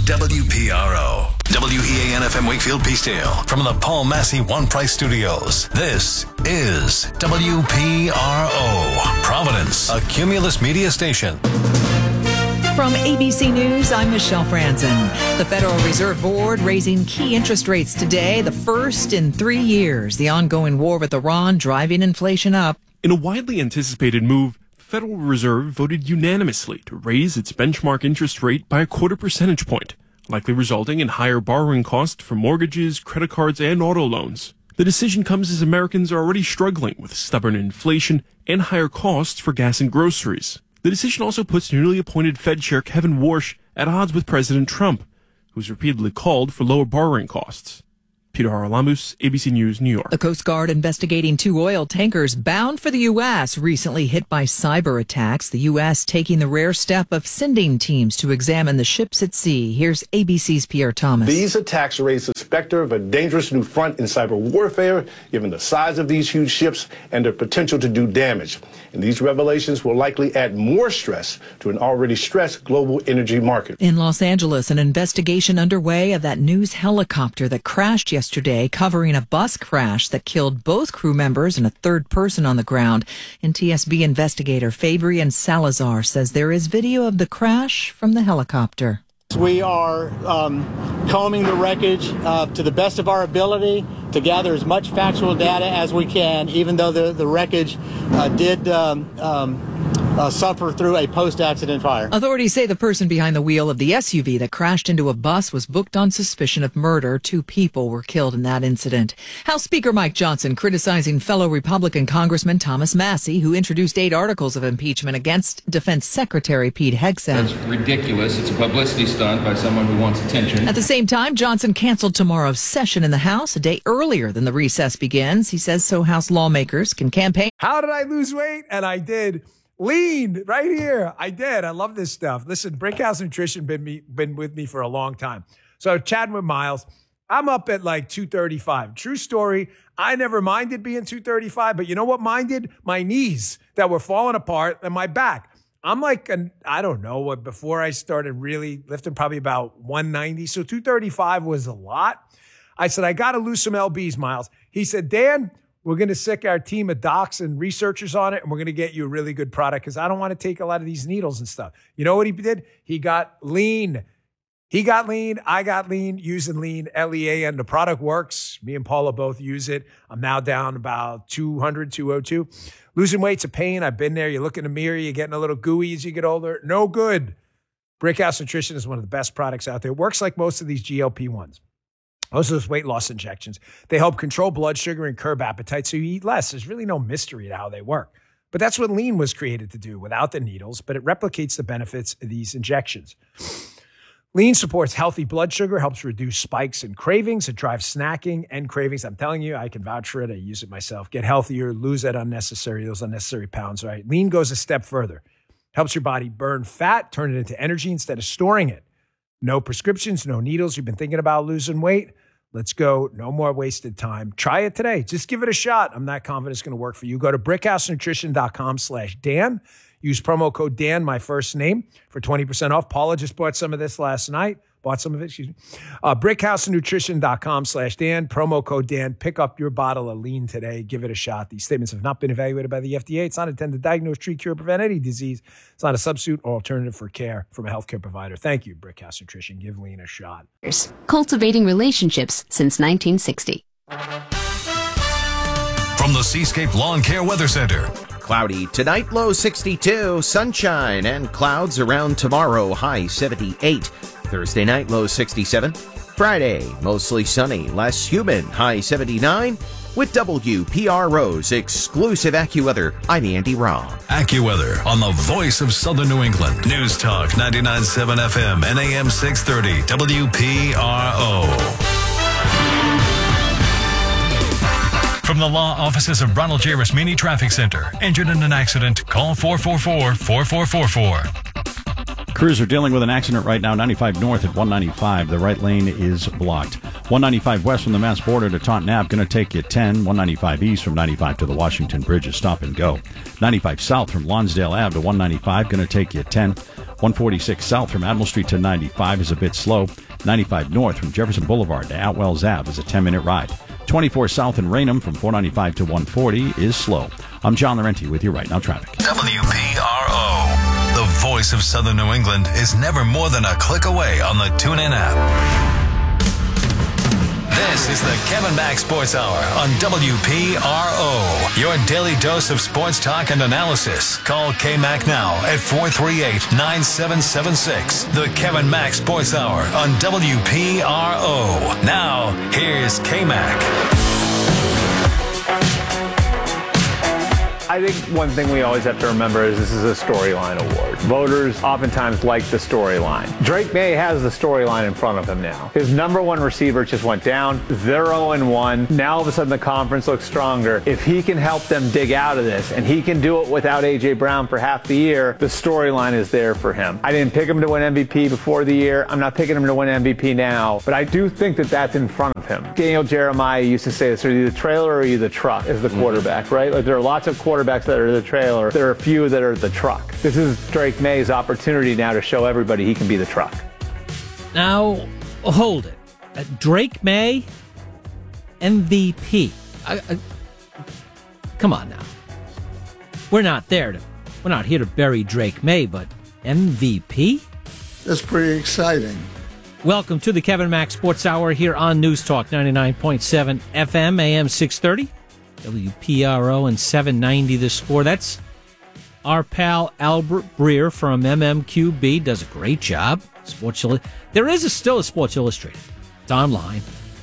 WPRO. WEAN-FM Wakefield Peacedale. From the Paul Massey One Price Studios. This is WPRO. Providence, a Cumulus media station. From ABC News, I'm Michelle Franzen. The Federal Reserve Board raising key interest rates today, the first in 3 years. The ongoing war with Iran driving inflation up. In a widely anticipated move, the Federal Reserve voted unanimously to raise its benchmark interest rate by 0.25 percentage point, likely resulting in higher borrowing costs for mortgages, credit cards, and auto loans. The decision comes as Americans are already struggling with stubborn inflation and higher costs for gas and groceries. The decision also puts newly appointed Fed Chair Kevin Warsh at odds with President Trump, who's repeatedly called for lower borrowing costs. Peter Haralamus, ABC News, New York. The Coast Guard investigating 2 oil tankers bound for the U.S. recently hit by cyber attacks. The U.S. taking the rare step of sending teams to examine the ships at sea. Here's ABC's Pierre Thomas. These attacks raise the specter of a dangerous new front in cyber warfare, given the size of these huge ships and their potential to do damage. And these revelations will likely add more stress to an already stressed global energy market. In Los Angeles, an investigation underway of that news helicopter that crashed yesterday, covering a bus crash that killed both crew members and a third person on the ground. NTSB investigator Fabian Salazar says there is video of the crash from the helicopter. We are combing the wreckage to the best of our ability to gather as much factual data as we can, even though the wreckage did suffer through a post-accident fire. Authorities say the person behind the wheel of the SUV that crashed into a bus was booked on suspicion of murder. 2 people were killed in that incident. House Speaker Mike Johnson criticizing fellow Republican Congressman Thomas Massey, who introduced 8 articles of impeachment against Defense Secretary Pete Hegseth. That's ridiculous. It's a publicity stunt by someone who wants attention. At the same time, Johnson canceled tomorrow's session in the House a day earlier than the recess begins. He says so House lawmakers can campaign. How did I lose weight? And I did. Lean right here. I did. I love this stuff. Listen, Brickhouse Nutrition been with me for a long time. So chatting with Miles, I'm up at like 235. True story. I never minded being 235, but you know what minded? My knees that were falling apart and my back. I'm like, I don't know what, before I started really lifting, probably about 190. So 235 was a lot. I said, I got to lose some LBs, Miles. He said, Dan, we're going to sick our team of docs and researchers on it, and we're going to get you a really good product because I don't want to take a lot of these needles and stuff. You know what he did? He got lean. He got lean. I got lean using lean, L-E-A-N. The product works. Me and Paula both use it. I'm now down about 200, 202. Losing weight's a pain. I've been there. You look in the mirror. You're getting a little gooey as you get older. No good. Brickhouse Nutrition is one of the best products out there. It works like most of these GLP-1s. Most of those weight loss injections, they help control blood sugar and curb appetite so you eat less. There's really no mystery to how they work. But that's what lean was created to do without the needles, but it replicates the benefits of these injections. Lean supports healthy blood sugar, helps reduce spikes and cravings. It drives snacking and cravings. I'm telling you, I can vouch for it. I use it myself. Get healthier, lose those unnecessary pounds, right? Lean goes a step further. Helps your body burn fat, turn it into energy instead of storing it. No prescriptions, no needles. You've been thinking about losing weight? Let's go. No more wasted time. Try it today. Just give it a shot. I'm not confident it's going to work for you. Go to brickhousenutrition.com/Dan. Use promo code Dan, my first name, for 20% off. Paula just bought some of this last night. brickhousenutrition.com/Dan. Promo code Dan. Pick up your bottle of lean today. Give it a shot. These statements have not been evaluated by the FDA. It's not intended to diagnose, treat, cure, prevent any disease. It's not a substitute or alternative for care from a healthcare provider. Thank you, Brickhouse Nutrition. Give lean a shot. Cultivating relationships since 1960. From the Seascape Lawn Care Weather Center. Cloudy tonight, low 62, sunshine and clouds around tomorrow, high 78. Thursday night, low 67. Friday, mostly sunny, less humid, high 79. With WPRO's exclusive AccuWeather, I'm Andy Robb. AccuWeather on the voice of Southern New England. News Talk 99.7 FM and AM 630 WPRO. From the law offices of Ronald J. Rasmini Traffic Center. Injured in an accident? Call 444-4444. Crews are dealing with an accident right now, 95 north at 195. The right lane is blocked. 195 west from the Mass border to Taunton Ave, going to take you 10. 195 east from 95 to the Washington Bridge is stop and go. 95 south from Lonsdale Ave to 195, going to take you 10. 146 south from Admiral Street to 95 is a bit slow. 95 north from Jefferson Boulevard to Outwells Ave is a 10-minute ride. 24 south in Raynham from 495 to 140 is slow. I'm John Laurenti with your Right Now traffic. WPRO, the voice of Southern New England, is never more than a click away on the TuneIn app. This is the Kevin Mack Sports Hour on WPRO. Your daily dose of sports talk and analysis. Call K-Mac now at 438-9776. The Kevin Mack Sports Hour on WPRO. Now, here's K-Mac. I think one thing we always have to remember is this is a storyline award. Voters oftentimes like the storyline. Drake May has the storyline in front of him now. His number one receiver just went down. They're 0-1. Now all of a sudden the conference looks stronger. If he can help them dig out of this, and he can do it without A.J. Brown for half the year, the storyline is there for him. I didn't pick him to win MVP before the year. I'm not picking him to win MVP now, but I do think that that's in front of him. Daniel Jeremiah used to say this, are you the trailer or are you the truck as the quarterback, right? Like there are lots of quarterbacks that are the trailer. There are a few that are the truck. This is Drake May's opportunity now to show everybody he can be the truck. Now, hold it. Drake May, MVP. Come on now. We're not here to bury Drake May, but MVP? That's pretty exciting. Welcome to the Kevin Mack Sports Hour here on News Talk 99.7 FM, AM 630. WPRO and 790 The Score. That's our pal Albert Breer from MMQB. Does a great job. There is still a Sports Illustrated. It's online.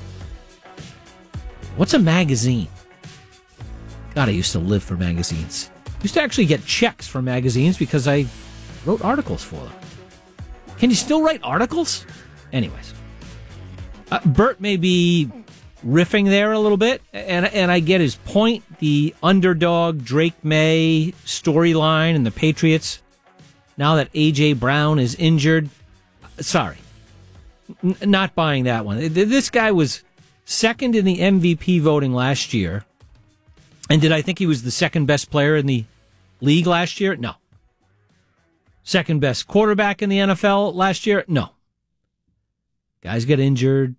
What's a magazine? God, I used to live for magazines. Used to actually get checks from magazines because I wrote articles for them. Can you still write articles? Anyways. Bert may be riffing there a little bit, and I get his point. The underdog Drake May storyline and the Patriots, now that A.J. Brown is injured. Sorry. Not buying that one. This guy was second in the MVP voting last year. And did I think he was the second best player in the league last year? No. Second best quarterback in the NFL last year? No. Guys get injured.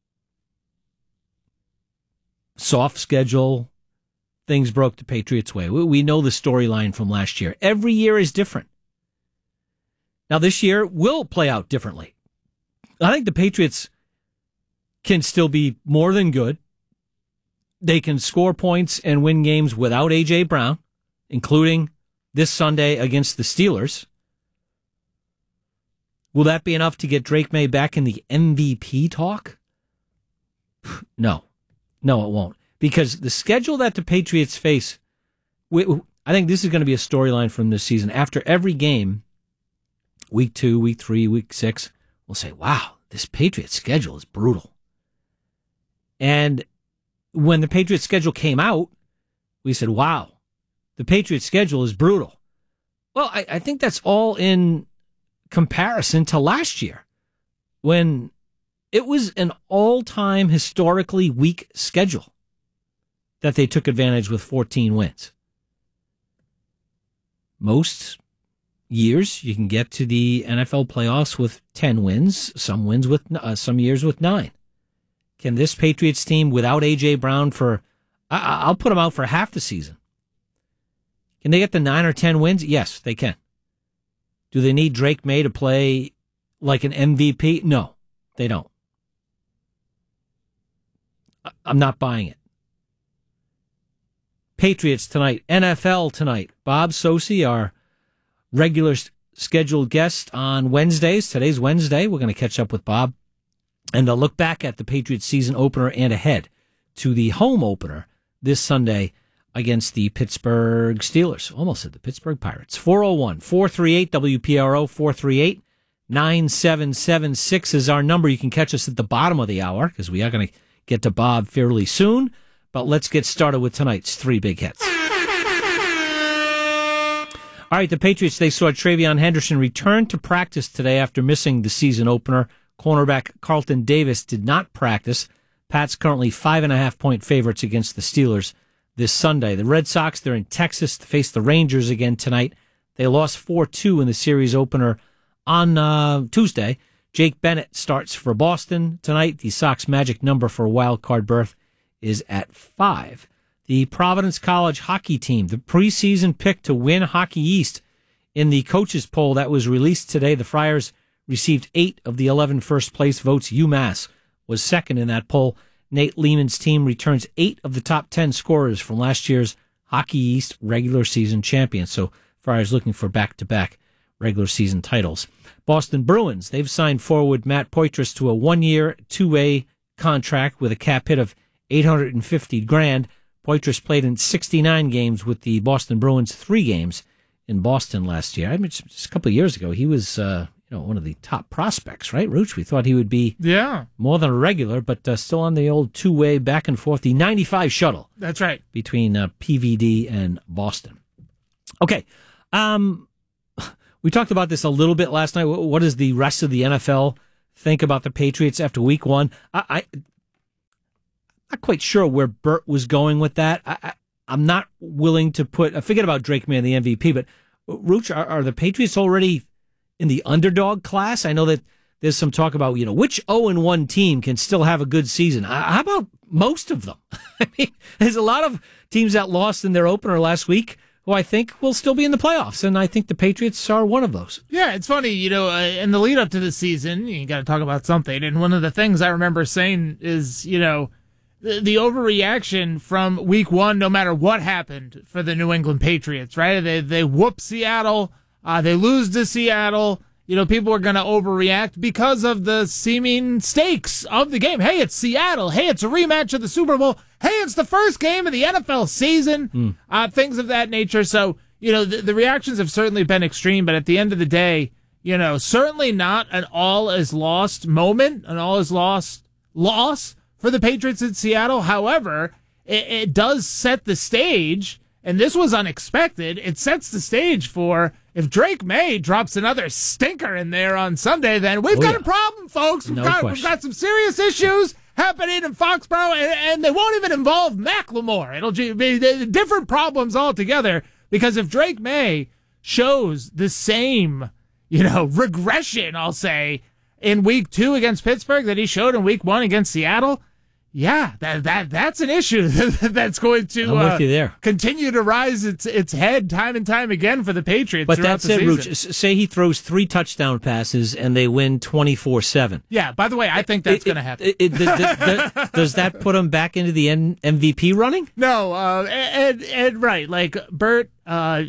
Soft schedule. Things broke the Patriots' way. We know the storyline from last year. Every year is different. Now, this year will play out differently. I think the Patriots can still be more than good. They can score points and win games without A.J. Brown, including this Sunday against the Steelers. Will that be enough to get Drake May back in the MVP talk? No. No, it won't. Because the schedule that the Patriots face, I think this is going to be a storyline from this season. After every game, week 2, week 3, week 6, we'll say, wow, this Patriots schedule is brutal. And when the Patriots schedule came out, we said, wow, the Patriots schedule is brutal. Well, I think that's all in comparison to last year, when it was an all-time historically weak schedule that they took advantage with 14 wins. Most years you can get to the NFL playoffs with 10 wins, some years with 9. Can this Patriots team without A.J. Brown I'll put them out for half the season. Can they get the 9 or 10 wins? Yes, they can. Do they need Drake May to play like an MVP? No, they don't. I'm not buying it. Patriots tonight, NFL tonight. Bob Socci, our regular scheduled guest on Wednesdays. Today's Wednesday. We're going to catch up with Bob and look back at the Patriots season opener and ahead to the home opener this Sunday against the Pittsburgh Steelers. Almost said the Pittsburgh Pirates. 401-438-WPRO, 438-9776 is our number. You can catch us at the bottom of the hour because we are going to get to Bob fairly soon. But let's get started with tonight's 3 big hits. All right, the Patriots, they saw Travion Henderson return to practice today after missing the season opener. Cornerback Carlton Davis did not practice. Pats currently 5.5-point favorites against the Steelers this Sunday. The Red Sox, they're in Texas to face the Rangers again tonight. They lost 4-2 in the series opener On Tuesday, Jake Bennett starts for Boston tonight. The Sox magic number for wild card berth is at 5. The Providence College hockey team, the preseason pick to win Hockey East in the coaches poll that was released today. The Friars received 8 of the 11 first-place votes. UMass was second in that poll. Nate Lehman's team returns 8 of the top 10 scorers from last year's Hockey East regular season champions. So Friars looking for back-to-back regular season titles. Boston Bruins, they've signed forward Matt Poitras to a 1-year, 2-way contract with a cap hit of $850,000. Poitras played in 69 games with the Boston Bruins, 3 games in Boston last year. I mean, just a couple of years ago, he was one of the top prospects, right, Rooch? We thought he would be more than a regular, but still on the old 2-way back and forth, the 95 shuttle. That's right. Between PVD and Boston. Okay. We talked about this a little bit last night. What does the rest of the NFL think about the Patriots after week 1? I'm not quite sure where Bert was going with that. I'm not willing to forget about Drake May, the MVP, but Rooch, are the Patriots already in the underdog class? I know that there's some talk about, which 0-1 team can still have a good season. How about most of them? I mean, there's a lot of teams that lost in their opener last week who I think will still be in the playoffs, and I think the Patriots are one of those. Yeah, it's funny, in the lead up to the season, you got to talk about something, and one of the things I remember saying is, the overreaction from week 1, no matter what happened for the New England Patriots, right? They whoop Seattle, they lose to Seattle. People are going to overreact because of the seeming stakes of the game. Hey, it's Seattle. Hey, it's a rematch of the Super Bowl. Hey, it's the first game of the NFL season. Things of that nature. So, the reactions have certainly been extreme, but at the end of the day, certainly not an all is lost moment, an all is lost loss for the Patriots in Seattle. However, it does set the stage, and this was unexpected. It sets the stage for, if Drake May drops another stinker in there on Sunday, then we've got a problem, folks. We've got some serious issues happening in Foxborough, and they won't even involve Macklemore. It'll be different problems altogether, because if Drake May shows the same, regression, I'll say, in week 2 against Pittsburgh that he showed in week 1 against Seattle, yeah, that's an issue that's going to continue to rise its head time and time again for the Patriots. But that's it, Rooch. Say he throws 3 touchdown passes and they win 24-7. Yeah, by the way, I think that's going to happen. Does that put him back into the MVP running? No, and right, like Bert, like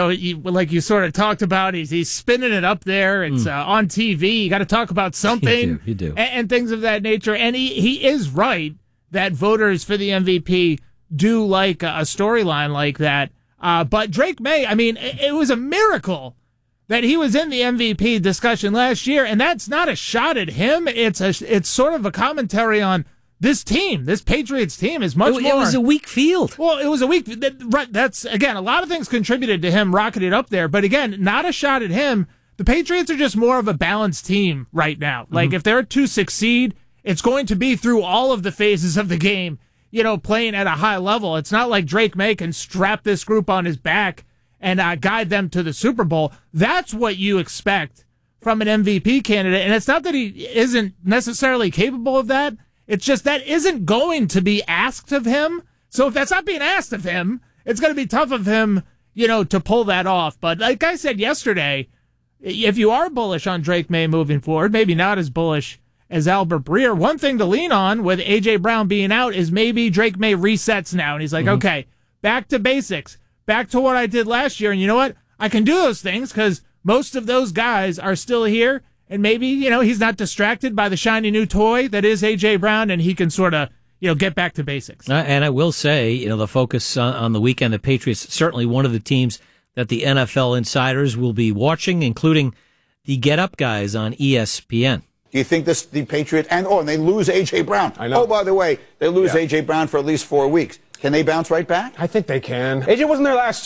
you sort of talked about, he's spinning it up there. It's on TV. You got to talk about something. You do. And things of that nature. And he is right that voters for the MVP do like a storyline like that. But Drake May, I mean, it was a miracle that he was in the MVP discussion last year, and that's not a shot at him. It's sort of a commentary on this team, this Patriots team is much more. It was a weak field. Well, it was a weak. Right. That's, again, a lot of things contributed to him rocketing up there. But again, not a shot at him. The Patriots are just more of a balanced team right now. Like, if they're to succeed, it's going to be through all of the phases of the game, playing at a high level. It's not like Drake May can strap this group on his back and guide them to the Super Bowl. That's what you expect from an MVP candidate. And it's not that he isn't necessarily capable of that. It's just that isn't going to be asked of him. So if that's not being asked of him, it's going to be tough of him, to pull that off. But like I said yesterday, if you are bullish on Drake May moving forward, maybe not as bullish as Albert Breer, one thing to lean on with A.J. Brown being out is maybe Drake May resets now. And he's like, okay, back to basics, back to what I did last year. And you know what? I can do those things because most of those guys are still here. And maybe, he's not distracted by the shiny new toy that is A.J. Brown, and he can sort of, get back to basics. And I will say, the focus on the weekend, the Patriots, certainly one of the teams that the NFL insiders will be watching, including the Get Up guys on ESPN. Do you think the Patriots, and they lose A.J. Brown. I know. Oh, by the way, they lose A.J. Brown for at least 4 weeks. Can they bounce right back? I think they can. A.J. wasn't there last year.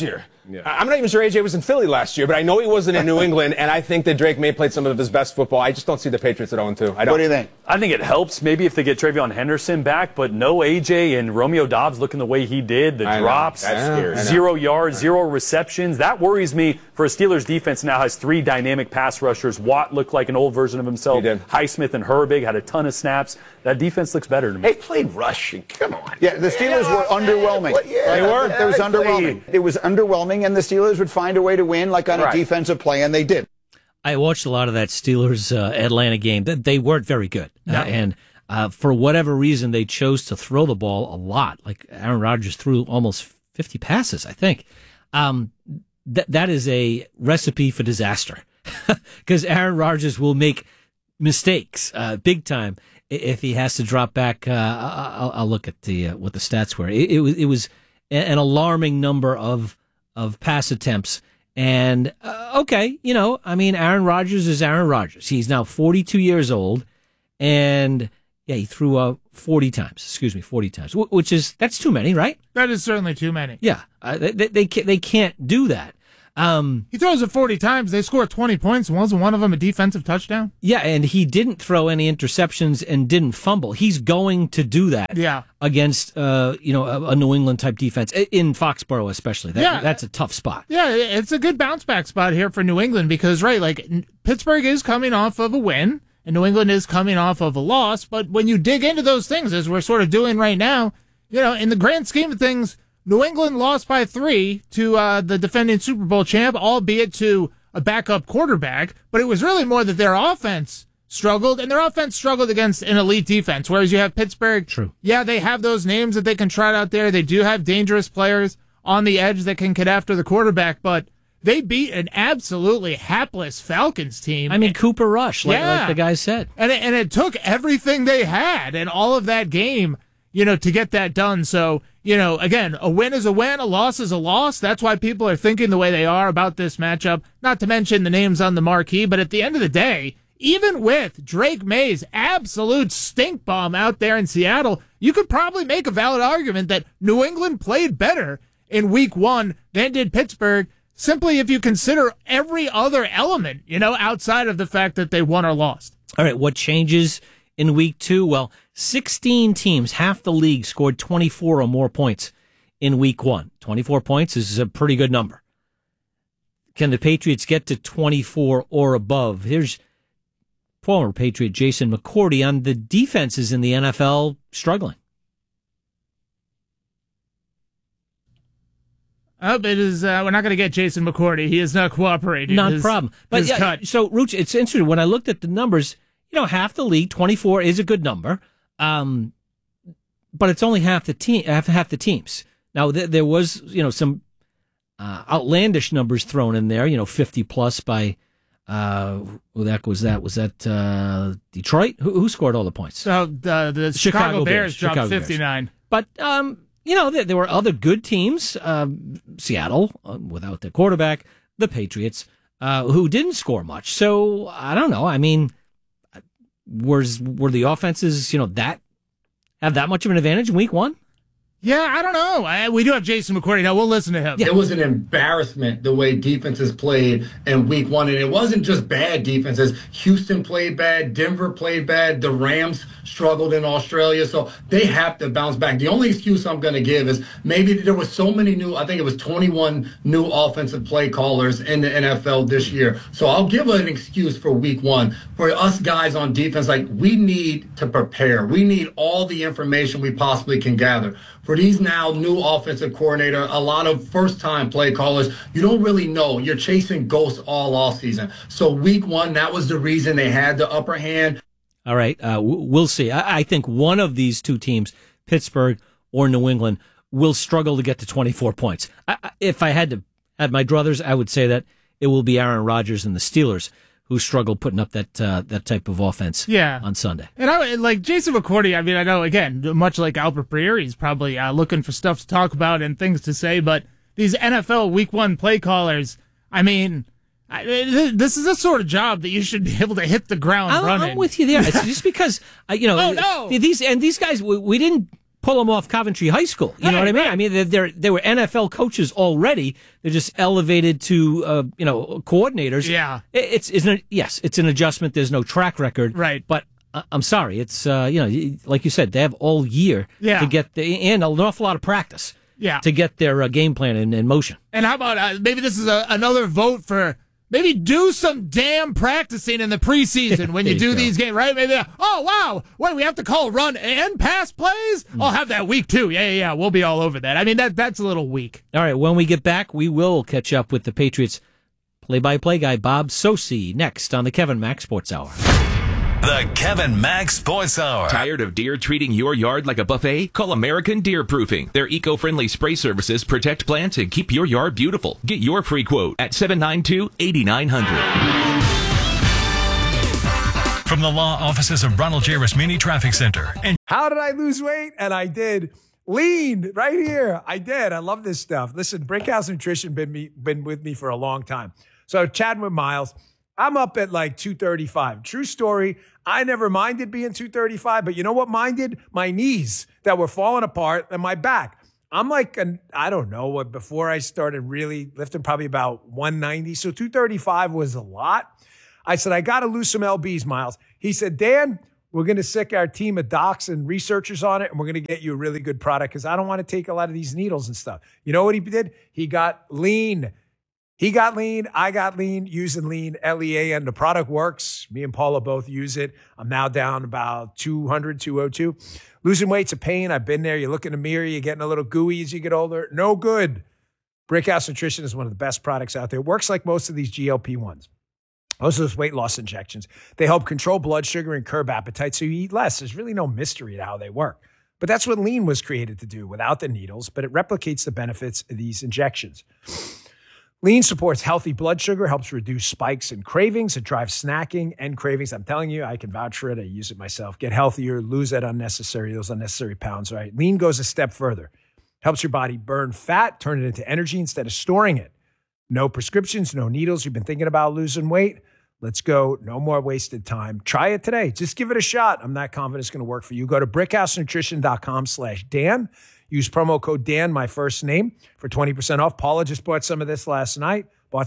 I'm not even sure AJ was in Philly last year, but I know he wasn't in New England, and I think that Drake May played some of his best football. I just don't see the Patriots at 0-2. I don't. What do you think? I think it helps maybe if they get Travion Henderson back, but no AJ and Romeo Doubs looking the way he did, the drops, That's scary. 0 yards, 0 receptions. That worries me for a Steelers defense now has 3 dynamic pass rushers. Watt looked like an old version of himself. Highsmith and Herbig had a ton of snaps. That defense looks better to me. They played rushing. Come on. Yeah, the Steelers were underwhelming. They were. It was underwhelming. It was underwhelming, and the Steelers would find a way to win, like on a defensive play, and they did. I watched a lot of that Steelers Atlanta game. They weren't very good, and for whatever reason, they chose to throw the ball a lot. Like Aaron Rodgers threw almost 50 passes, I think. That is a recipe for disaster because Aaron Rodgers will make mistakes big time if he has to drop back. I'll look at what the stats were. It was an alarming number of pass attempts. And, Aaron Rodgers is Aaron Rodgers. He's now 42 years old, and, he threw 40 times, that's too many, right? That is certainly too many. Yeah, they can't do that. He throws it 40 times. They score 20 points. Wasn't one of them a defensive touchdown? Yeah, and he didn't throw any interceptions and didn't fumble. He's going to do that. Yeah. Against a New England type defense in Foxborough, especially. That's a tough spot. Yeah, it's a good bounce back spot here for New England because Pittsburgh is coming off of a win and New England is coming off of a loss. But when you dig into those things, as we're sort of doing right now, in the grand scheme of things, New England lost by 3 to the defending Super Bowl champ, albeit to a backup quarterback. But it was really more that their offense struggled, and their offense struggled against an elite defense. Whereas you have Pittsburgh. True. Yeah, they have those names that they can trot out there. They do have dangerous players on the edge that can get after the quarterback, but they beat an absolutely hapless Falcons team. I mean, Cooper Rush, like the guy said. And it took everything they had and all of that game, to get that done. So, again, a win is a win, a loss is a loss. That's why people are thinking the way they are about this matchup. Not to mention the names on the marquee, but at the end of the day, even with Drake May's absolute stink bomb out there in Seattle, you could probably make a valid argument that New England played better in week 1 than did Pittsburgh, simply if you consider every other element, outside of the fact that they won or lost. All right, what changes in week 2? Well, 16 teams, half the league, scored 24 or more points in week 1. 24 points is a pretty good number. Can the Patriots get to 24 or above? Here's former Patriot Jason McCourty on the defenses in the NFL struggling. It is. We're not going to get Jason McCourty. He is not cooperating. Not a problem. But so, Rooch, it's interesting. When I looked at the numbers, half the league, 24 is a good number. But it's only half the teams. Now there was, some outlandish numbers thrown in there. 50 plus by was that Detroit? Who scored all the points? So the Chicago Bears dropped 59. But there were other good teams. Seattle without their quarterback, the Patriots who didn't score much. So I don't know. I mean, were the offenses, have that much of an advantage in week 1? Yeah, I don't know. We do have Jason McCourty. Now, we'll listen to him. It was an embarrassment the way defenses played in week 1. And it wasn't just bad defenses. Houston played bad. Denver played bad. The Rams struggled in Australia. So they have to bounce back. The only excuse I'm going to give is maybe there was so many I think it was 21 new offensive play callers in the NFL this year. So I'll give an excuse for week 1. For us guys on defense, we need to prepare. We need all the information we possibly can gather. For these now new offensive coordinator, a lot of first-time play callers, you don't really know. You're chasing ghosts all off season. So week 1, that was the reason they had the upper hand. All right, we'll see. I think one of these two teams, Pittsburgh or New England, will struggle to get to 24 points. If I had to add my druthers, I would say that it will be Aaron Rodgers and the Steelers who struggle putting up that type of offense on Sunday. And I like Jason McCourty. I mean, I know, again, much like Albert Breer, he's probably looking for stuff to talk about and things to say, but these NFL Week 1 play callers, I mean, this is the sort of job that you should be able to hit the ground running. I'm with you there. It's just because, these guys, we didn't pull them off Coventry High School. You know what I mean? I mean, they were NFL coaches already. They're just elevated to, coordinators. Yeah. It's an adjustment. There's no track record. Right. But I'm sorry. It's, like you said, they have all year to get and an awful lot of practice. Yeah. To get their game plan in motion. And how about maybe this is another vote for maybe do some damn practicing in the preseason when you do these games, right? Maybe, oh, wow, wait, we have to call run and pass plays? I'll have that week, too. Yeah, we'll be all over that. I mean, that's a little weak. All right, when we get back, we will catch up with the Patriots play-by-play guy, Bob Socci, next on the Kevin Mack Sports Hour. The Kevin Mack Sports Hour. Tired of deer treating your yard like a buffet? Call American Deer Proofing. Their eco-friendly spray services protect plants and keep your yard beautiful. Get your free quote at 792-8900. From the law offices of Ronald J. Rasmini Traffic Center. And how did I lose weight? And I did. Lean right here. I did. I love this stuff. Listen, Brickhouse Nutrition been with me for a long time. So chatting with Miles, I'm up at like 235. True story. I never minded being 235, but you know what minded? My knees that were falling apart and my back. I'm like, I don't know, before I started really lifting, probably about 190. So 235 was a lot. I said, I got to lose some LBs, Miles. He said, Dan, we're going to sick our team of docs and researchers on it, and we're going to get you a really good product because I don't want to take a lot of these needles and stuff. You know what he did? He got lean. He got lean. I got lean using lean, LEAN. The product works. Me and Paula both use it. I'm now down about 200, 202. Losing weight's a pain. I've been there. You look in the mirror, you're getting a little gooey as you get older. No good. Brickhouse Nutrition is one of the best products out there. It works like most of these GLP-1s. Most of those weight loss injections. They help control blood sugar and curb appetite so you eat less. There's really no mystery to how they work. But that's what lean was created to do without the needles, but it replicates the benefits of these injections. Lean supports healthy blood sugar, helps reduce spikes and cravings. It drives snacking and cravings. I'm telling you, I can vouch for it. I use it myself. Get healthier, lose those unnecessary pounds, right? Lean goes a step further. Helps your body burn fat, turn it into energy instead of storing it. No prescriptions, no needles. You've been thinking about losing weight? Let's go. No more wasted time. Try it today. Just give it a shot. I'm not confident it's going to work for you. Go to brickhousenutrition.com/Dan. Use promo code Dan, my first name, for 20% off. Paula just bought some of this last night.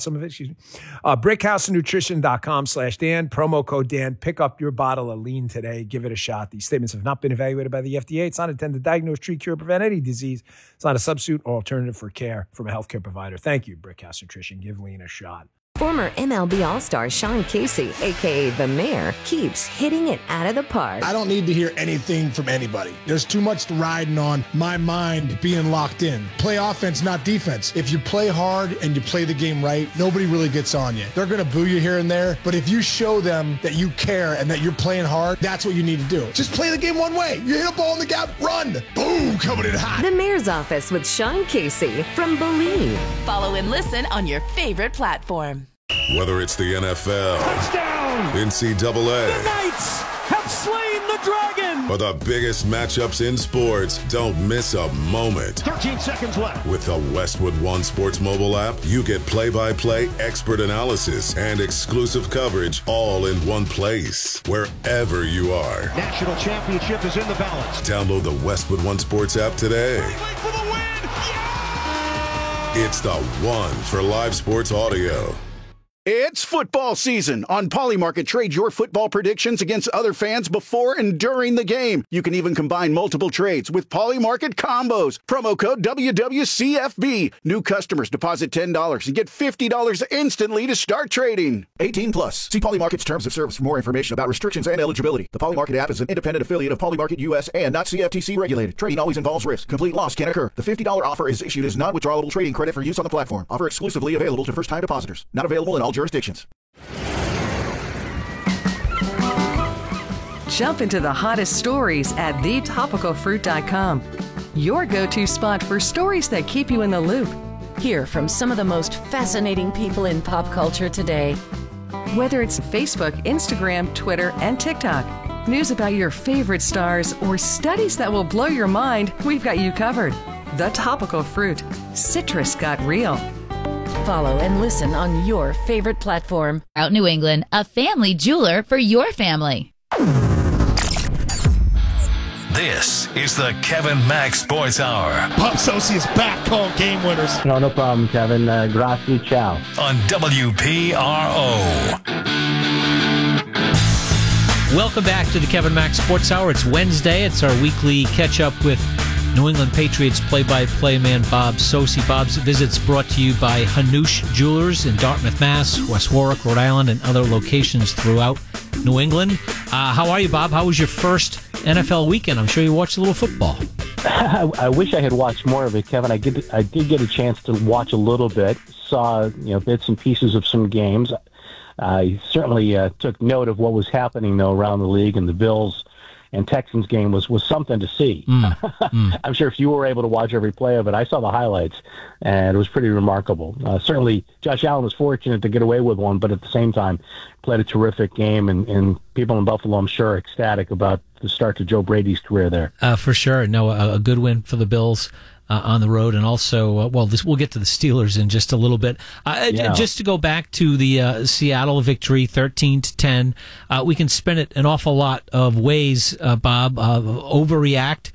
brickhousenutrition.com/Dan. Promo code Dan. Pick up your bottle of lean today. Give it a shot. These statements have not been evaluated by the FDA. It's not intended to diagnose, treat, cure, prevent any disease. It's not a substitute or alternative for care from a healthcare provider. Thank you, Brickhouse Nutrition. Give lean a shot. Former MLB All-Star Sean Casey, a.k.a. The Mayor, keeps hitting it out of the park. I don't need to hear anything from anybody. There's too much riding on my mind being locked in. Play offense, not defense. If you play hard and you play the game right, nobody really gets on you. They're going to boo you here and there, but if you show them that you care and that you're playing hard, that's what you need to do. Just play the game one way. You hit a ball in the gap, run. Boom, coming in hot. The Mayor's Office with Sean Casey from Believe. Follow and listen on your favorite platform. Whether it's the NFL, touchdown, NCAA, the Knights have slain the dragon, or the biggest matchups in sports, don't miss a moment. 13 seconds left. With the Westwood One Sports mobile app, you get play-by-play, expert analysis, and exclusive coverage all in one place, wherever you are. National championship is in the balance. Download the Westwood One Sports app today. For the win. Yeah! It's the one for live sports audio. It's football season. On Polymarket, trade your football predictions against other fans before and during the game. You can even combine multiple trades with Polymarket combos. Promo code WWCFB. New customers deposit $10 and get $50 instantly to start trading. 18 plus. See Polymarket's terms of service for more information about restrictions and eligibility. The Polymarket app is an independent affiliate of Polymarket US and not CFTC regulated. Trading always involves risk. Complete loss can occur. The $50 offer is issued as non-withdrawable trading credit for use on the platform. Offer exclusively available to first-time depositors. Not available in all jurisdictions. Jump into the hottest stories at thetopicalfruit.com. Your go-to spot for stories that keep you in the loop. Hear from some of the most fascinating people in pop culture today. Whether it's Facebook, Instagram, Twitter, and TikTok, news about your favorite stars, or studies that will blow your mind, we've got you covered. The Topical Fruit. Citrus got real. Follow and listen on your favorite platform. Out New England, a family jeweler for your family. This is the Kevin Mack Sports Hour. Bob Socci is back calling game winners. No problem, Kevin. Grazie, ciao. On WPRO. Welcome back to the Kevin Mack Sports Hour. It's Wednesday. It's our weekly catch-up with New England Patriots play-by-play man Bob Socci. Bob's visit's brought to you by Hanush Jewelers in Dartmouth, Mass., West Warwick, Rhode Island, and other locations throughout New England. How are you, Bob? How was your first NFL weekend? I'm sure you watched a little football. I wish I had watched more of it, Kevin. I did get a chance to watch a little bit. Saw bits and pieces of some games. I certainly took note of what was happening though around the league, and the Bills and Texans game was something to see. I'm sure if you were able to watch every play of it, I saw the highlights, and it was pretty remarkable. Certainly, Josh Allen was fortunate to get away with one, but at the same time, played a terrific game, and people in Buffalo, I'm sure, are ecstatic about the start to Joe Brady's career there. For sure. No, a good win for the Bills. On the road, and also, we'll get to the Steelers in just a little bit. Just to go back to the Seattle victory, 13-10, we can spin it an awful lot of ways, Bob. Overreact,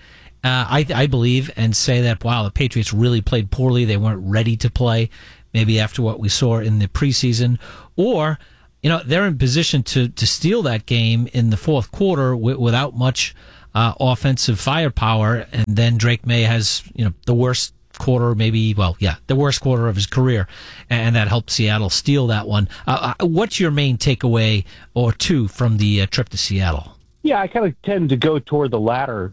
I believe, and say that, wow, the Patriots really played poorly. They weren't ready to play, maybe after what we saw in the preseason. Or, they're in position to steal that game in the fourth quarter without much offensive firepower, and then Drake May has the worst quarter, the worst quarter of his career, and that helped Seattle steal that one. What's your main takeaway or two from the trip to Seattle? Yeah, I kind of tend to go toward the latter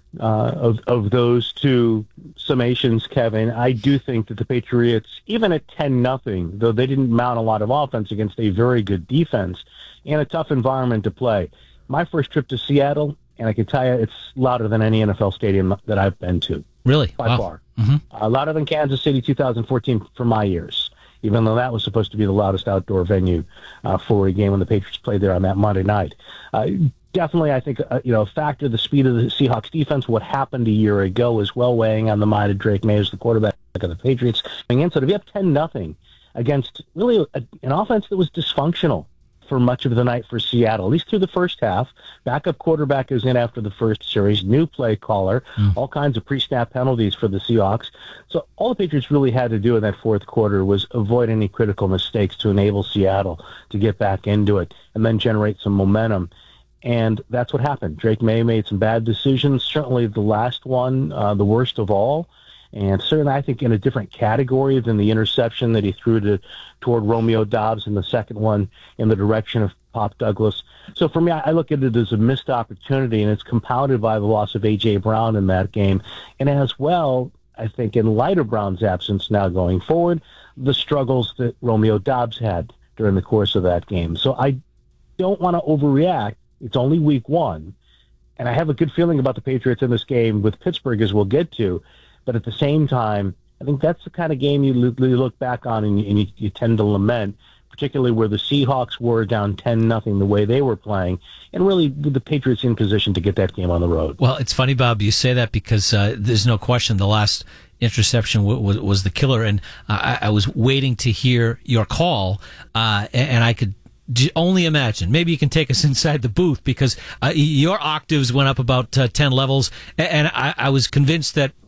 of those two summations, Kevin. I do think that the Patriots, even at 10-0, though they didn't mount a lot of offense against a very good defense and a tough environment to play. My first trip to Seattle, and I can tell you, it's louder than any NFL stadium that I've been to. Really? By far. Mm-hmm. Louder than Kansas City 2014 for my years, even though that was supposed to be the loudest outdoor venue for a game when the Patriots played there on that Monday night. Definitely, I think, a factor, the speed of the Seahawks defense, what happened a year ago is well weighing on the mind of Drake May as the quarterback of the Patriots. And so to be up 10-0 against really an offense that was dysfunctional for much of the night for Seattle, at least through the first half. Backup quarterback is in after the first series, new play caller, all kinds of pre-snap penalties for the Seahawks. So all the Patriots really had to do in that fourth quarter was avoid any critical mistakes to enable Seattle to get back into it and then generate some momentum. And that's what happened. Drake May made some bad decisions, certainly the last one, the worst of all. And certainly, I think, in a different category than the interception that he threw toward Romeo Doubs, and the second one in the direction of Pop Douglas. So for me, I look at it as a missed opportunity, and it's compounded by the loss of A.J. Brown in that game. And as well, I think, in light of Brown's absence now going forward, the struggles that Romeo Doubs had during the course of that game. So I don't want to overreact. It's only week one, and I have a good feeling about the Patriots in this game with Pittsburgh, as we'll get to. But at the same time, I think that's the kind of game you look back on and you tend to lament, particularly where the Seahawks were down 10-0 the way they were playing, and really with the Patriots in position to get that game on the road. Well, it's funny, Bob, you say that because there's no question the last interception was the killer, and I was waiting to hear your call, and I could only imagine. Maybe you can take us inside the booth because your octaves went up about 10 levels, and I was convinced that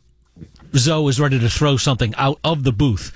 Zoe was ready to throw something out of the booth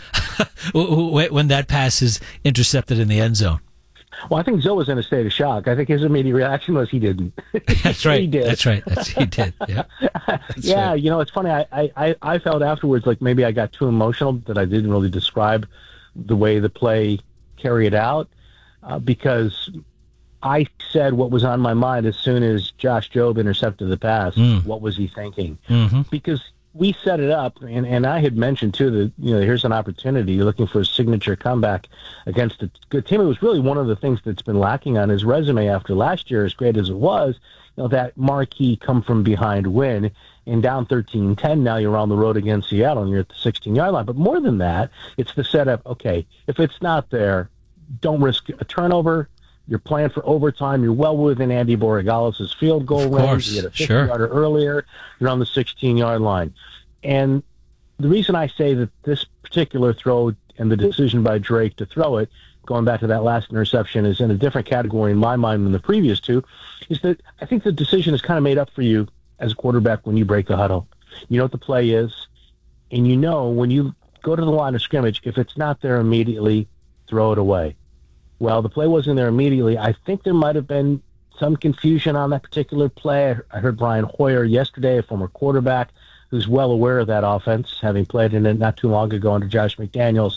when that pass is intercepted in the end zone. Well, I think Zoe was in a state of shock. I think his immediate reaction was he didn't. That's right. He did. That's right. He did. Yeah. Yeah. Right. It's funny. I felt afterwards like maybe I got too emotional that I didn't really describe the way the play carried out because I said what was on my mind as soon as Josh Jobe intercepted the pass. What was he thinking? Because we set it up, and I had mentioned, too, that, here's an opportunity. You're looking for a signature comeback against a good team. It was really one of the things that's been lacking on his resume after last year, as great as it was, that marquee come-from-behind win. And down 13-10, now you're on the road against Seattle, and you're at the 16-yard line. But more than that, it's the setup, okay, if it's not there, don't risk a turnover. You're playing for overtime. You're well within Andy Borregales' field goal range. You had a 50-yarder earlier. You're on the 16-yard line. And the reason I say that this particular throw and the decision by Drake to throw it, going back to that last interception, is in a different category in my mind than the previous two, is that I think the decision is kind of made up for you as a quarterback when you break the huddle. You know what the play is, and you know when you go to the line of scrimmage, if it's not there immediately, throw it away. Well, the play wasn't there immediately. I think there might have been some confusion on that particular play. I heard Brian Hoyer yesterday, a former quarterback, who's well aware of that offense, having played in it not too long ago under Josh McDaniels,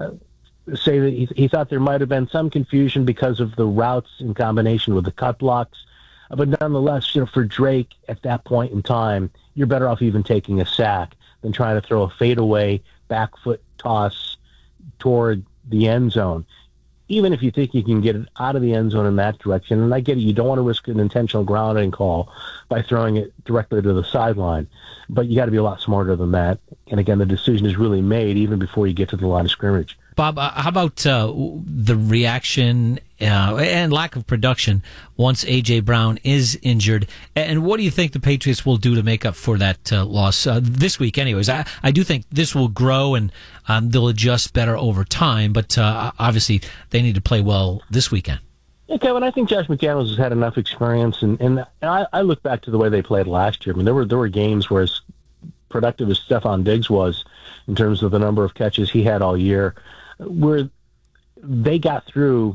say that he thought there might have been some confusion because of the routes in combination with the cut blocks. But nonetheless, for Drake at that point in time, you're better off even taking a sack than trying to throw a fadeaway back foot toss toward the end zone. Even if you think you can get it out of the end zone in that direction, and I get it, you don't want to risk an intentional grounding call by throwing it directly to the sideline, but you got to be a lot smarter than that. And again, the decision is really made even before you get to the line of scrimmage. Bob, how about the reaction and lack of production once A.J. Brown is injured? And what do you think the Patriots will do to make up for that loss this week anyways? I do think this will grow and they'll adjust better over time, but obviously they need to play well this weekend. Yeah, Kevin, I think Josh McDaniels has had enough experience, and I look back to the way they played last year. I mean, there were games where as productive as Stephon Diggs was in terms of the number of catches he had all year, where they got through,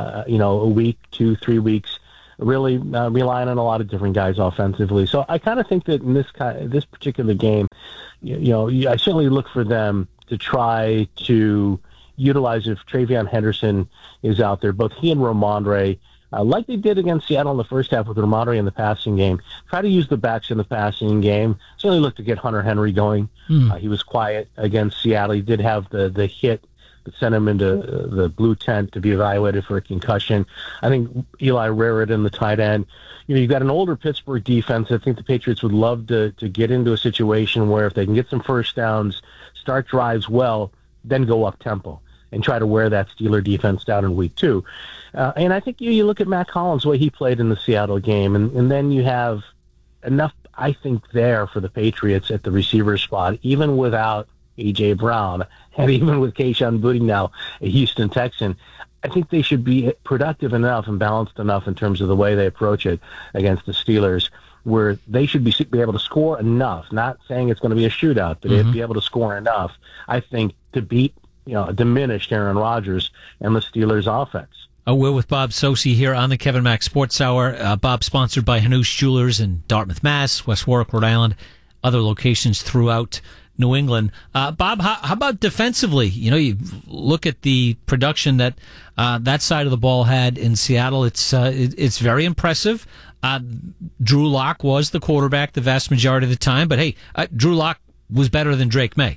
a week, 2-3 weeks, really relying on a lot of different guys offensively. So I kind of think that in this particular game, I certainly look for them to try to utilize if Travion Henderson is out there, both he and Ramondre, like they did against Seattle in the first half with Ramondre in the passing game, try to use the backs in the passing game. Certainly look to get Hunter Henry going. He was quiet against Seattle. He did have the hit that sent him into the blue tent to be evaluated for a concussion. I think Eli Raritan, the tight end, you've got an older Pittsburgh defense. I think the Patriots would love to get into a situation where if they can get some first downs, start drives well, then go up tempo and try to wear that Steeler defense down in week 2. And I think you look at Matt Collins, the way he played in the Seattle game, and then you have enough, I think, there for the Patriots at the receiver spot, even without A.J. Brown, and even with Kayshon Boutte now, a Houston Texan. I think they should be productive enough and balanced enough in terms of the way they approach it against the Steelers, where they should be able to score enough, not saying it's going to be a shootout, but they'd be able to score enough, I think, to beat, a diminished Aaron Rodgers and the Steelers' offense. We're with Bob Socci here on the Kevin Mack Sports Hour. Bob, sponsored by Hanush Jewelers in Dartmouth, Mass., West Warwick, Rhode Island, other locations throughout New England. Bob, how about defensively? You look at the production that that side of the ball had in Seattle. It's very impressive. Drew Lock was the quarterback the vast majority of the time, but hey, Drew Lock was better than Drake May.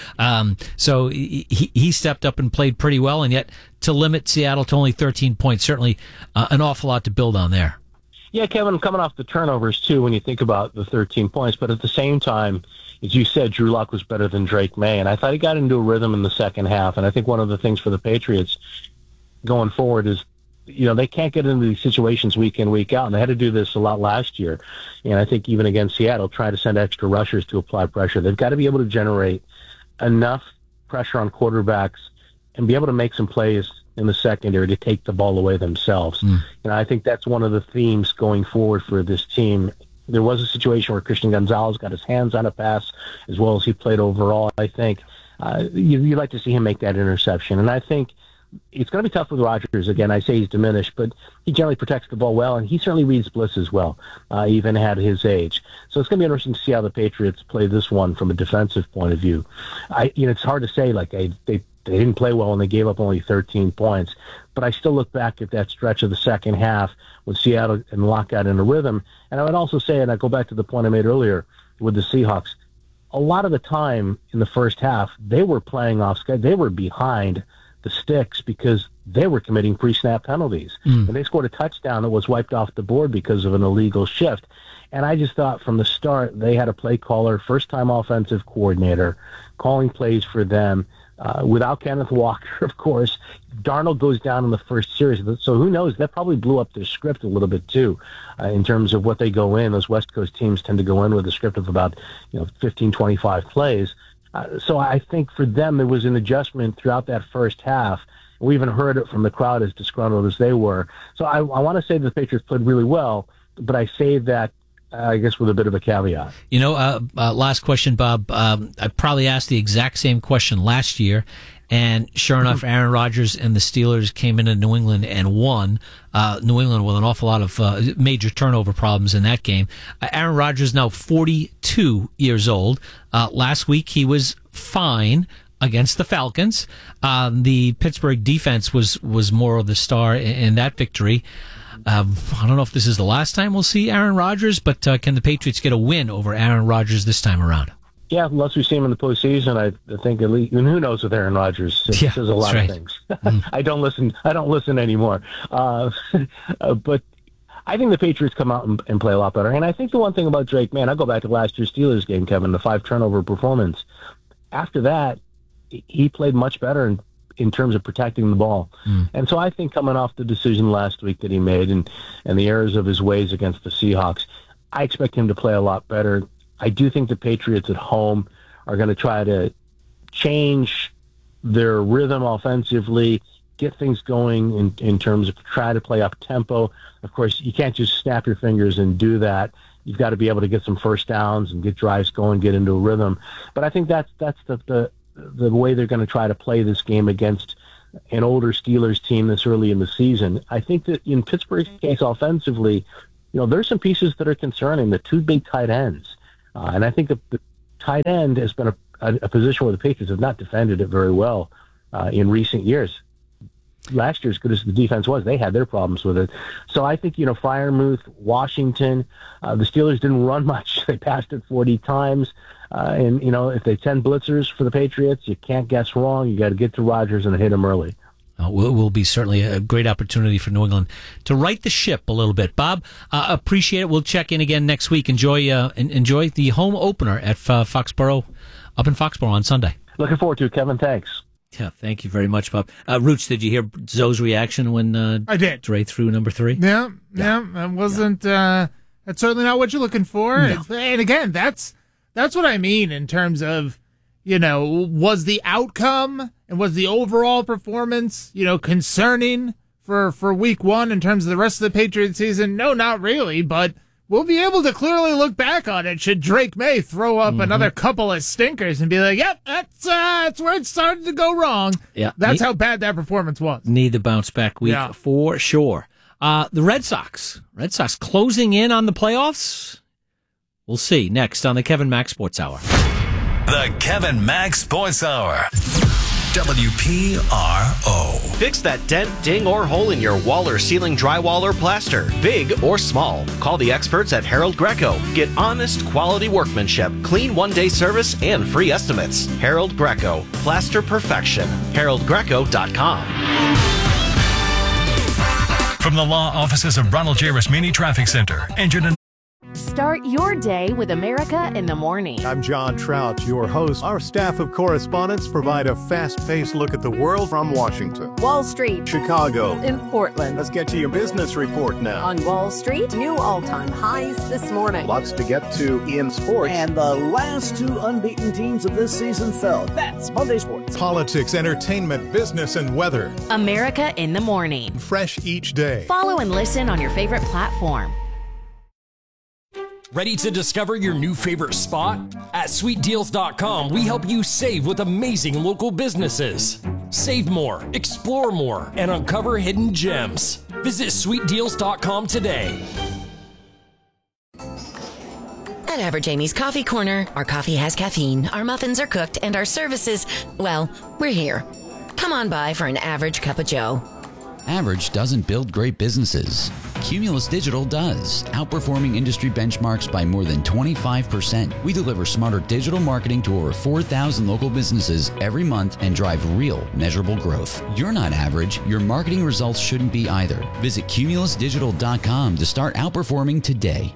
So he stepped up and played pretty well, and yet to limit Seattle to only 13 points, certainly an awful lot to build on there. Yeah, Kevin, coming off the turnovers, too, when you think about the 13 points. But at the same time, as you said, Drew Lock was better than Drake May. And I thought he got into a rhythm in the second half. And I think one of the things for the Patriots going forward is, they can't get into these situations week in, week out. And they had to do this a lot last year. And I think even against Seattle, try to send extra rushers to apply pressure. They've got to be able to generate enough pressure on quarterbacks and be able to make some plays in the secondary to take the ball away themselves. And I think that's one of the themes going forward for this team. There was a situation where Christian Gonzalez got his hands on a pass as well as he played overall. I think you'd like to see him make that interception. And I think it's going to be tough with Rodgers. Again, I say he's diminished, but he generally protects the ball well, and he certainly reads bliss as well, even at his age. So it's going to be interesting to see how the Patriots play this one from a defensive point of view. It's hard to say, they didn't play well and they gave up only 13 points. But I still look back at that stretch of the second half when Seattle and Lock got in a rhythm. And I would also say, and I go back to the point I made earlier with the Seahawks, a lot of the time in the first half, they were playing off schedule. They were behind the sticks because they were committing pre-snap penalties. And they scored a touchdown that was wiped off the board because of an illegal shift. And I just thought from the start they had a play caller, first-time offensive coordinator, calling plays for them. Without Kenneth Walker, of course, Darnold goes down in the first series. So who knows? That probably blew up their script a little bit, too, in terms of what they go in. Those West Coast teams tend to go in with a script of about 15, 25 plays. So I think for them there was an adjustment throughout that first half. We even heard it from the crowd as disgruntled as they were. So I want to say the Patriots played really well, but I say that I guess with a bit of a caveat. You know, last question, Bob. I probably asked the exact same question last year, and sure enough, Aaron Rodgers and the Steelers came into New England and won. New England with an awful lot of major turnover problems in that game. Aaron Rodgers now 42 years old. Last week he was fine against the Falcons. The Pittsburgh defense was more of the star in that victory. I don't know if this is the last time we'll see Aaron Rodgers, but can the Patriots get a win over Aaron Rodgers this time around? Yeah, unless we see him in the postseason, I think at least, and who knows with Aaron Rodgers? It says a lot of things. I don't listen anymore. But I think the Patriots come out and play a lot better. And I think the one thing about Drake May, I'll go back to last year's Steelers game, Kevin, the 5 turnover performance. After that, he played much better in terms of protecting the ball. And so I think coming off the decision last week that he made and the errors of his ways against the Seahawks, I expect him to play a lot better. I do think the Patriots at home are going to try to change their rhythm offensively, get things going in terms of try to play up tempo. Of course, you can't just snap your fingers and do that. You've got to be able to get some first downs and get drives going, get into a rhythm. But I think that's the way they're going to try to play this game against an older Steelers team this early in the season. I think that in Pittsburgh's case offensively, there's some pieces that are concerning. The 2 big tight ends. And I think the tight end has been a position where the Patriots have not defended it very well in recent years. Last year, as good as the defense was, they had their problems with it. So I think, Freiermuth, Washington, the Steelers didn't run much. They passed it 40 times. And, if they send blitzers for the Patriots, you can't guess wrong. You got to get to Rodgers and hit him early. Will be certainly a great opportunity for New England to right the ship a little bit. Bob, appreciate it. We'll check in again next week. Enjoy the home opener at Foxborough, up in Foxborough on Sunday. Looking forward to it, Kevin. Thanks. Yeah, thank you very much, Bob. Roots, did you hear Zoe's reaction when I did. Dre threw number 3? Yeah. That wasn't. That's certainly not what you're looking for. No. And again, that's what I mean in terms of, was the outcome and was the overall performance, concerning for week 1 in terms of the rest of the Patriots season? No, not really, but we'll be able to clearly look back on it should Drake May throw up another couple of stinkers and be like, yep, that's where it started to go wrong. Yeah. That's how bad that performance was. Need the bounce back week for sure. The Red Sox closing in on the playoffs. We'll see next on the Kevin Mack Sports Hour. The Kevin Mack Sports Hour. WPRO. Fix that dent, ding, or hole in your wall or ceiling drywall or plaster, big or small. Call the experts at Harold Greco. Get honest, quality workmanship, clean one-day service, and free estimates. Harold Greco. Plaster perfection. HaroldGreco.com. From the law offices of Ronald J. Rasmini Traffic Center, injured and Start your day with America in the Morning. I'm John Trout, your host. Our staff of correspondents provide a fast-paced look at the world from Washington, Wall Street, Chicago, and Portland. Let's get to your business report now. On Wall Street, new all-time highs this morning. Lots to get to in sports. And the last 2 unbeaten teams of this season fell. That's Monday Sports. Politics, entertainment, business, and weather. America in the Morning. Fresh each day. Follow and listen on your favorite platform. Ready to discover your new favorite spot? At SweetDeals.com, we help you save with amazing local businesses. Save more, explore more, and uncover hidden gems. Visit SweetDeals.com today. At Average Amy's Coffee Corner, our coffee has caffeine, our muffins are cooked, and our services, well, we're here. Come on by for an average cup of joe. Average doesn't build great businesses. Cumulus Digital does, outperforming industry benchmarks by more than 25%. We deliver smarter digital marketing to over 4,000 local businesses every month and drive real, measurable growth. You're not average. Your marketing results shouldn't be either. Visit CumulusDigital.com to start outperforming today.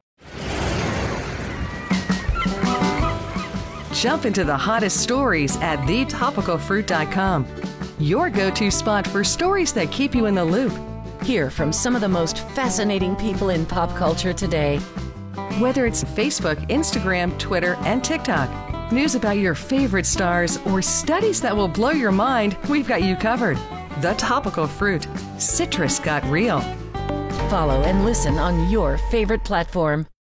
Jump into the hottest stories at thetopicalfruit.com. Your go-to spot for stories that keep you in the loop. Hear from some of the most fascinating people in pop culture today. Whether it's Facebook, Instagram, Twitter, and TikTok, news about your favorite stars, or studies that will blow your mind, we've got you covered. The Topical Fruit. Citrus got real. Follow and listen on your favorite platform.